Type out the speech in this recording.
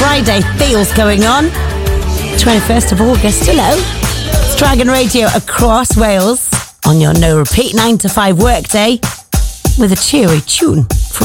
Friday feels going on. 21st of August, hello. It's Dragon Radio across Wales on your no repeat 9 to 5 workday with a cheery tune from